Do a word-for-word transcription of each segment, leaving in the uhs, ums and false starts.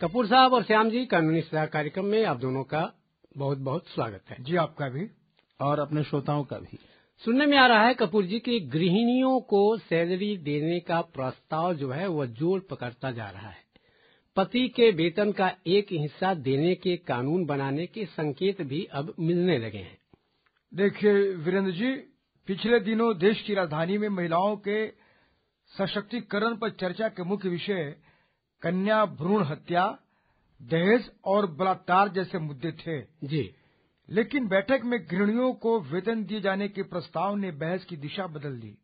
कपूर साहब और श्याम जी, कानूनी सलाह कार्यक्रम में आप दोनों का बहुत बहुत स्वागत है। जी, आपका भी और अपने श्रोताओं का भी। सुनने में आ रहा है कपूर जी की गृहिणियों को सैलरी देने का प्रस्ताव जो है वह जोर पकड़ता जा रहा है। पति के वेतन का एक हिस्सा देने के कानून बनाने के संकेत भी अब मिलने लगे हैं। देखिए वीरेंद्र जी, पिछले दिनों देश की राजधानी में महिलाओं के सशक्तिकरण पर चर्चा के मुख्य विषय कन्या भ्रूण हत्या, दहेज और बलात्कार जैसे मुद्दे थे। जी, लेकिन बैठक में गृहिणियों को वेतन दिए जाने के प्रस्ताव ने बहस की दिशा बदल दी।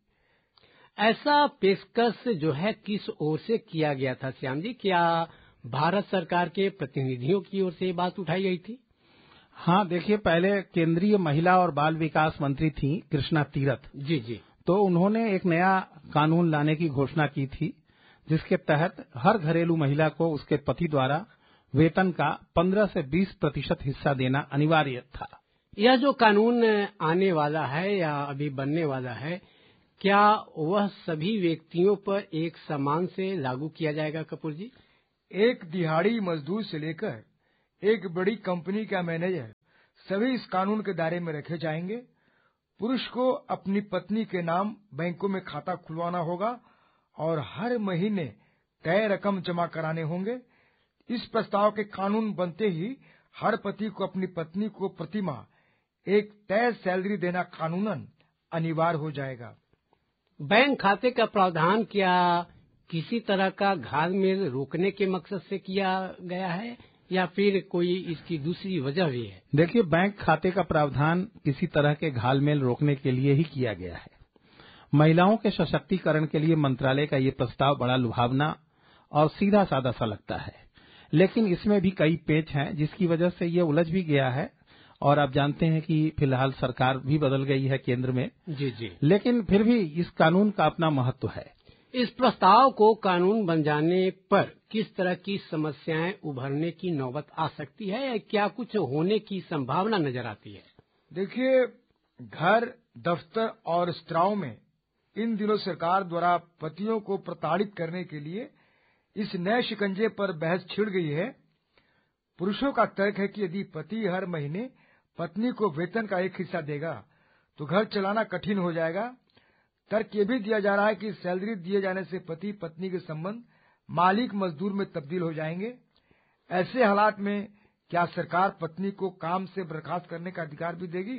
ऐसा पेशकश जो है किस ओर से किया गया था श्याम जी? क्या भारत सरकार के प्रतिनिधियों की ओर से ये बात उठाई गई थी? हाँ, देखिए, पहले केंद्रीय महिला और बाल विकास मंत्री थी कृष्णा तीरथ जी जी तो उन्होंने एक नया कानून लाने की घोषणा की थी, जिसके तहत हर घरेलू महिला को उसके पति द्वारा वेतन का पंद्रह से बीस प्रतिशत हिस्सा देना अनिवार्य था। यह जो कानून आने वाला है या अभी बनने वाला है, क्या वह सभी व्यक्तियों पर एक समान से लागू किया जाएगा कपूर जी? एक दिहाड़ी मजदूर से लेकर एक बड़ी कंपनी का मैनेजर सभी इस कानून के दायरे में रखे जाएंगे। पुरुष को अपनी पत्नी के नाम बैंकों में खाता खुलवाना होगा और हर महीने तय रकम जमा कराने होंगे। इस प्रस्ताव के कानून बनते ही हर पति को अपनी पत्नी को प्रतिमाह एक तय सैलरी देना कानूनन अनिवार्य हो जाएगा। बैंक खाते का प्रावधान क्या किसी तरह का घालमेल रोकने के मकसद से किया गया है या फिर कोई इसकी दूसरी वजह भी है? देखिए, बैंक खाते का प्रावधान किसी तरह के घालमेल रोकने के लिए ही किया गया है। महिलाओं के सशक्तिकरण के लिए मंत्रालय का ये प्रस्ताव बड़ा लुभावना और सीधा साधा सा लगता है, लेकिन इसमें भी कई पेच हैं, जिसकी वजह से ये उलझ भी गया है। और आप जानते हैं कि फिलहाल सरकार भी बदल गई है केंद्र में। जी जी लेकिन फिर भी इस कानून का अपना महत्व है। इस प्रस्ताव को कानून बन जाने पर किस तरह की समस्याएं उभरने की नौबत आ सकती है या क्या कुछ होने की संभावना नजर आती है? देखिए, घर, दफ्तर और रेस्तराओं में इन दिनों सरकार द्वारा पतियों को प्रताड़ित करने के लिए इस नए शिकंजे पर बहस छिड़ गई है। पुरुषों का तर्क है कि यदि पति हर महीने पत्नी को वेतन का एक हिस्सा देगा तो घर चलाना कठिन हो जाएगा। तर्क ये भी दिया जा रहा है कि सैलरी दिए जाने से पति पत्नी के संबंध मालिक मजदूर में तब्दील हो जाएंगे। ऐसे हालात में क्या सरकार पत्नी को काम से बर्खास्त करने का अधिकार भी देगी?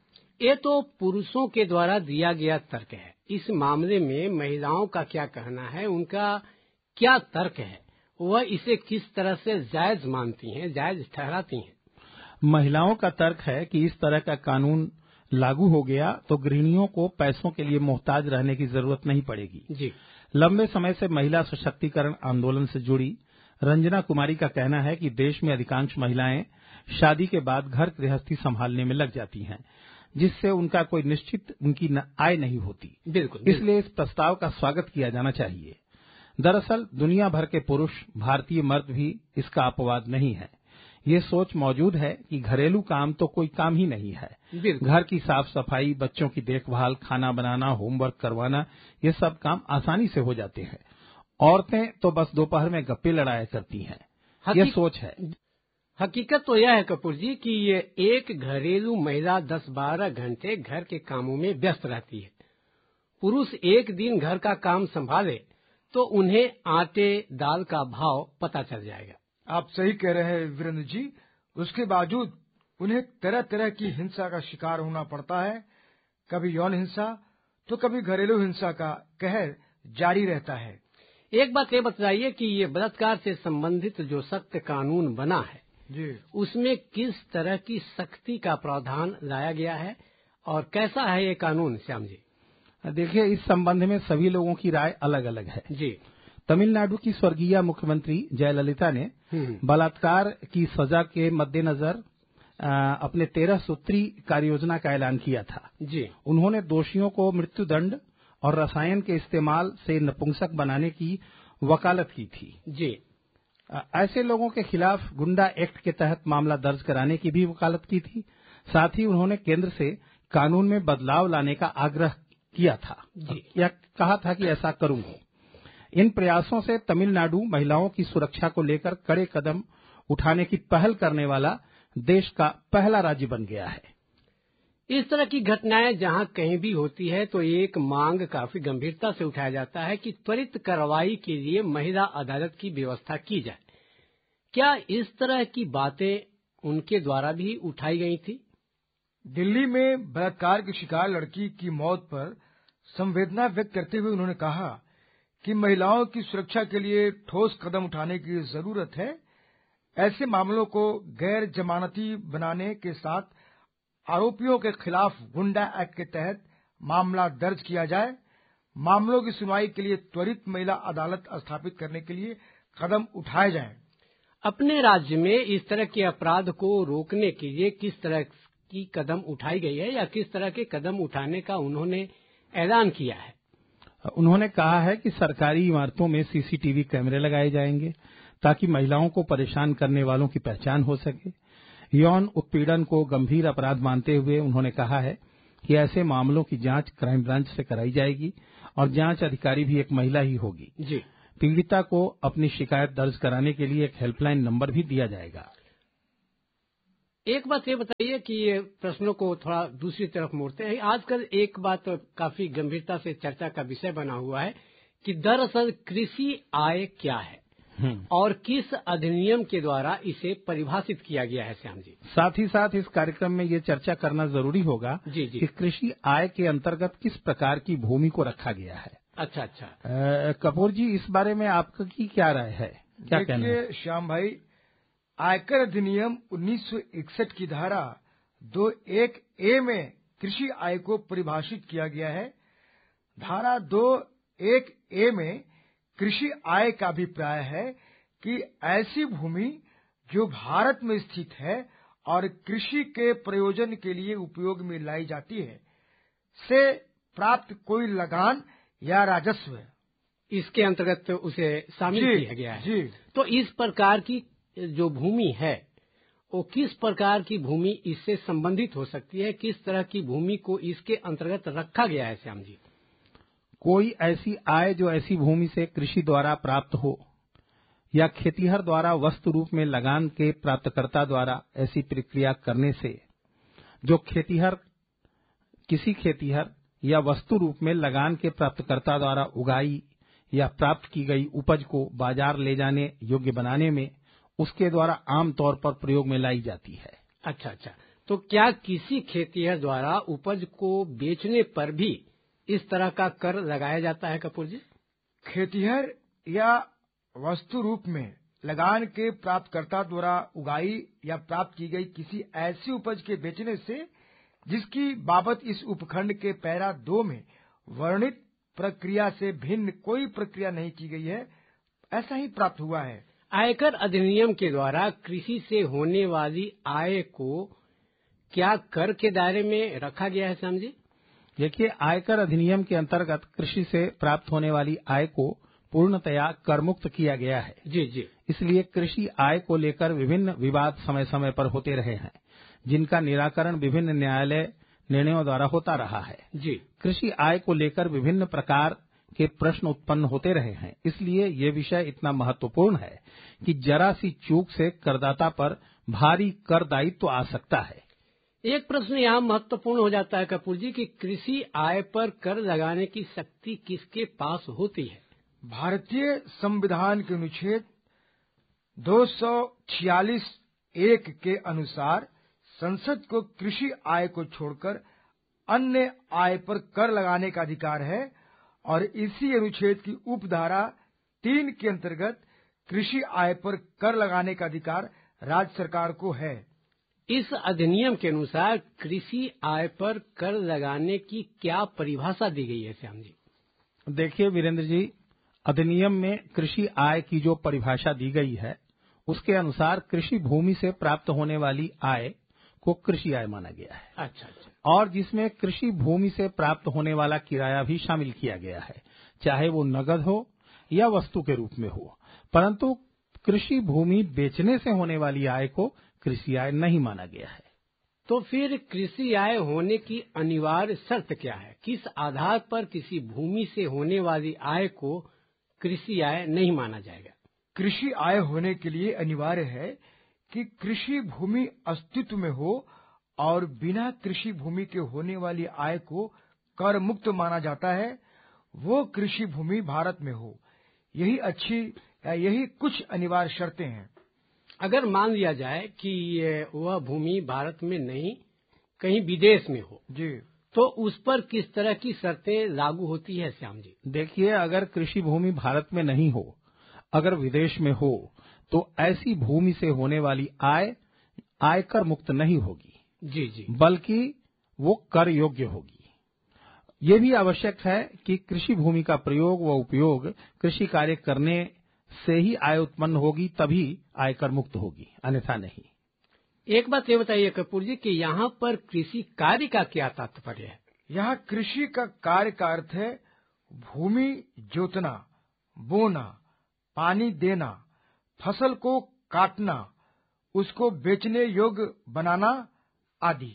ये तो पुरुषों के द्वारा दिया गया तर्क है। इस मामले में महिलाओं का क्या कहना है, उनका क्या तर्क है, वह इसे किस तरह से जायज मानती हैं, जायज ठहराती हैं? महिलाओं का तर्क है कि इस तरह का कानून लागू हो गया तो गृहिणियों को पैसों के लिए मोहताज रहने की जरूरत नहीं पड़ेगी। जी, लंबे समय से महिला सशक्तिकरण आंदोलन से जुड़ी रंजना कुमारी का कहना है कि देश में अधिकांश महिलाएं शादी के बाद घर गृहस्थी संभालने में लग जाती हैं, जिससे उनका कोई निश्चित उनकी आय नहीं होती। बिल्कुल, इसलिए इस प्रस्ताव का स्वागत किया जाना चाहिए। दरअसल दुनिया भर के पुरुष, भारतीय मर्द भी इसका अपवाद नहीं है। ये सोच मौजूद है कि घरेलू काम तो कोई काम ही नहीं है। घर की साफ सफाई, बच्चों की देखभाल, खाना बनाना, होमवर्क करवाना, ये सब काम आसानी से हो जाते हैं। औरतें तो बस दोपहर में गप्पे लड़ाया करती हैं। ये सोच है। हकीकत तो यह है कपूर जी कि ये एक घरेलू महिला दस बारह घंटे घर के कामों में व्यस्त रहती है। पुरुष एक दिन घर का काम संभाले तो उन्हें आटे दाल का भाव पता चल जाएगा। आप सही कह रहे हैं वीरेंद्र जी। उसके बावजूद उन्हें तरह तरह की हिंसा का शिकार होना पड़ता है। कभी यौन हिंसा तो कभी घरेलू हिंसा का कहर जारी रहता है। एक बात ये बताइए कि ये बलात्कार से संबंधित जो सख्त कानून बना है जी, उसमें किस तरह की सख्ती का प्रावधान लाया गया है और कैसा है ये कानून श्याम जी? देखिए, इस संबंध में सभी लोगों की राय अलग अलग है। जी, तमिलनाडु की स्वर्गीय मुख्यमंत्री जयललिता ने बलात्कार की सजा के मद्देनजर अपने तेरह सूत्री कार्ययोजना का ऐलान किया था। जी, उन्होंने दोषियों को मृत्युदंड और रसायन के इस्तेमाल से नपुंसक बनाने की वकालत की थी। जी, ऐसे लोगों के खिलाफ गुंडा एक्ट के तहत मामला दर्ज कराने की भी वकालत की थी। साथ ही उन्होंने केंद्र से कानून में बदलाव लाने का आग्रह किया था, या कहा था कि ऐसा करूंगा। इन प्रयासों से तमिलनाडु महिलाओं की सुरक्षा को लेकर कड़े कदम उठाने की पहल करने वाला देश का पहला राज्य बन गया है। इस तरह की घटनाएं जहां कहीं भी होती है तो एक मांग काफी गंभीरता से उठाया जाता है कि त्वरित कार्रवाई के लिए महिला अदालत की व्यवस्था की जाए। क्या इस तरह की बातें उनके द्वारा भी उठाई गई थी? दिल्ली में बलात्कार की शिकार लड़की की मौत पर संवेदना व्यक्त करते हुए उन्होंने कहा कि महिलाओं की सुरक्षा के लिए ठोस कदम उठाने की जरूरत है। ऐसे मामलों को गैर जमानती बनाने के साथ आरोपियों के खिलाफ गुंडा एक्ट के तहत मामला दर्ज किया जाए। मामलों की सुनवाई के लिए त्वरित महिला अदालत स्थापित करने के लिए कदम उठाए जाएं। अपने राज्य में इस तरह के अपराध को रोकने के लिए किस तरह की कदम उठाई गई है या किस तरह के कदम उठाने का उन्होंने ऐलान किया है? उन्होंने कहा है कि सरकारी इमारतों में सीसीटीवी कैमरे लगाए जाएंगे ताकि महिलाओं को परेशान करने वालों की पहचान हो सके। यौन उत्पीड़न को गंभीर अपराध मानते हुए उन्होंने कहा है कि ऐसे मामलों की जांच क्राइम ब्रांच से कराई जाएगी और जांच अधिकारी भी एक महिला ही होगी। जी। पीड़िता को अपनी शिकायत दर्ज कराने के लिए एक हेल्पलाइन नंबर भी दिया जाएगा। एक बात ये बताइए कि ये प्रश्नों को थोड़ा दूसरी तरफ मोड़ते हैं। आजकल एक बात काफी गंभीरता से चर्चा का विषय बना हुआ है कि दरअसल कृषि आय क्या है और किस अधिनियम के द्वारा इसे परिभाषित किया गया है। श्याम जी, साथ ही साथ इस कार्यक्रम में ये चर्चा करना जरूरी होगा जी जी। कि कृषि आय के अंतर्गत किस प्रकार की भूमि को रखा गया है। अच्छा अच्छा। आ, कपूर जी, इस बारे में आपकी क्या राय है, क्या कहना है? श्याम भाई, आयकर अधिनियम उन्नीस सौ इकसठ की धारा दो एक ए में कृषि आय को परिभाषित किया गया है। धारा दो एक ए में कृषि आय का अभिप्राय है कि ऐसी भूमि जो भारत में स्थित है और कृषि के प्रयोजन के लिए उपयोग में लाई जाती है से प्राप्त कोई लगान या राजस्व, इसके अंतर्गत उसे शामिल किया गया है। जी। तो इस प्रकार की जो भूमि है वो किस प्रकार की भूमि इससे संबंधित हो सकती है? किस तरह की भूमि को इसके अंतर्गत रखा गया है? श्याम जी, कोई ऐसी आय जो ऐसी भूमि से कृषि द्वारा प्राप्त हो या खेतीहर द्वारा वस्तु रूप में लगान के प्राप्तकर्ता द्वारा ऐसी प्रक्रिया करने से जो खेतीहर किसी खेतीहर या वस्तु रूप में लगान के प्राप्तकर्ता द्वारा उगाई या प्राप्त की गई उपज को बाजार ले जाने योग्य बनाने में उसके द्वारा आमतौर पर प्रयोग में लाई जाती है। अच्छा अच्छा। तो क्या किसी खेतीहर द्वारा उपज को बेचने पर भी इस तरह का कर लगाया जाता है कपूर जी? खेतीहर या वस्तु रूप में लगान के प्राप्तकर्ता द्वारा उगाई या प्राप्त की गई किसी ऐसी उपज के बेचने से जिसकी बाबत इस उपखंड के पैरा दो में वर्णित प्रक्रिया से भिन्न कोई प्रक्रिया नहीं की गई है, ऐसा ही प्राप्त हुआ है। आयकर अधिनियम के द्वारा कृषि से होने वाली आय को क्या कर के दायरे में रखा गया है? श्याम जी, देखिए, आयकर अधिनियम के अंतर्गत कृषि से प्राप्त होने वाली आय को पूर्णतया कर मुक्त किया गया है। जी जी। इसलिए कृषि आय को लेकर विभिन्न विवाद समय समय पर होते रहे हैं, जिनका निराकरण विभिन्न न्यायालय निर्णयों द्वारा होता रहा है। जी। कृषि आय को लेकर विभिन्न प्रकार के प्रश्न उत्पन्न होते रहे हैं। इसलिए ये विषय इतना महत्वपूर्ण है कि जरा सी चूक से करदाता पर भारी कर दायित्व आ सकता है। एक प्रश्न यहाँ महत्वपूर्ण हो जाता है कपूर जी कि कृषि आय पर कर लगाने की शक्ति किसके पास होती है? भारतीय संविधान के अनुच्छेद दो सौ छियालीस एक के अनुसार संसद को कृषि आय को छोड़कर अन्य आय पर कर लगाने का अधिकार है और इसी अनुच्छेद की उपधारा तीन के अंतर्गत कृषि आय पर कर लगाने का अधिकार राज्य सरकार को है। इस अधिनियम के अनुसार कृषि आय पर कर लगाने की क्या परिभाषा दी गई है? श्याम जी, देखिए वीरेंद्र जी, अधिनियम में कृषि आय की जो परिभाषा दी गई है उसके अनुसार कृषि भूमि से प्राप्त होने वाली आय को कृषि आय माना गया है। अच्छा अच्छा। और जिसमें कृषि भूमि से प्राप्त होने वाला किराया भी शामिल किया गया है, चाहे वो नगद हो या वस्तु के रूप में हो। परंतु कृषि भूमि बेचने से होने वाली आय को कृषि आय नहीं माना गया है। तो फिर कृषि आय होने की अनिवार्य शर्त क्या है? किस आधार पर किसी भूमि से होने वाली आय को कृषि आय नहीं माना जाएगा। कृषि आय होने के लिए अनिवार्य है कि कृषि भूमि अस्तित्व में हो और बिना कृषि भूमि के होने वाली आय को कर मुक्त माना जाता है, वो कृषि भूमि भारत में हो। यही अच्छी या यही कुछ अनिवार्य शर्तें हैं। अगर मान लिया जाए कि वह भूमि भारत में नहीं कहीं विदेश में हो जी, तो उस पर किस तरह की शर्तें लागू होती है श्याम जी? देखिए, अगर कृषि भूमि भारत में नहीं हो, अगर विदेश में हो, तो ऐसी भूमि से होने वाली आय आयकर मुक्त नहीं होगी। जी जी, बल्कि वो कर योग्य होगी। ये भी आवश्यक है कि कृषि भूमि का प्रयोग व उपयोग कृषि कार्य करने से ही आय उत्पन्न होगी, तभी आयकर मुक्त होगी, अन्यथा नहीं। एक बात ये बताइए कपूर जी कि यहाँ पर कृषि कार्य का क्या तात्पर्य है? यहाँ कृषि का कार्य का अर्थ है भूमि जोतना, बोना, पानी देना, फसल को काटना, उसको बेचने योग्य बनाना आदि।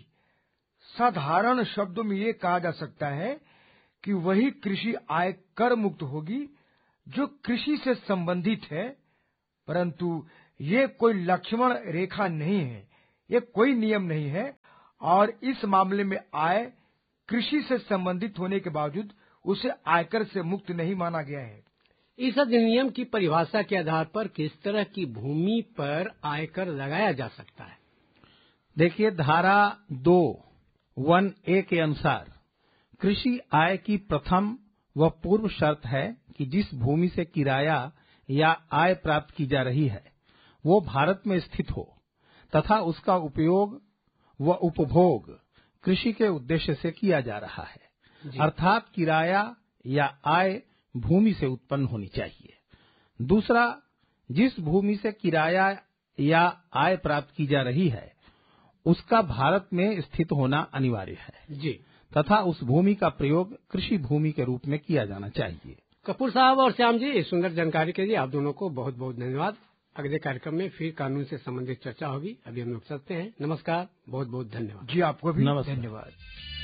साधारण शब्दों में ये कहा जा सकता है कि वही कृषि आय कर मुक्त होगी जो कृषि से संबंधित है, परंतु ये कोई लक्ष्मण रेखा नहीं है, ये कोई नियम नहीं है और इस मामले में आय कृषि से संबंधित होने के बावजूद उसे आयकर से मुक्त नहीं माना गया है। इस अधिनियम की परिभाषा के आधार पर किस तरह की भूमि पर आयकर लगाया जा सकता है? देखिए, धारा दो वन ए के अनुसार कृषि आय की प्रथम व पूर्व शर्त है कि जिस भूमि से किराया या आय प्राप्त की जा रही है वो भारत में स्थित हो तथा उसका उपयोग व उपभोग कृषि के उद्देश्य से किया जा रहा है, अर्थात किराया या आय भूमि से उत्पन्न होनी चाहिए। दूसरा, जिस भूमि से किराया या आय प्राप्त की जा रही है उसका भारत में स्थित होना अनिवार्य है जी, तथा उस भूमि का प्रयोग कृषि भूमि के रूप में किया जाना चाहिए। कपूर साहब और श्याम जी, इस सुंदर जानकारी के लिए आप दोनों को बहुत बहुत धन्यवाद। अगले कार्यक्रम में फिर कानून से संबंधित चर्चा होगी। अभी हम लोग चलते हैं। नमस्कार, बहुत बहुत धन्यवाद। जी, आपको भी नमस्कार। धन्यवाद।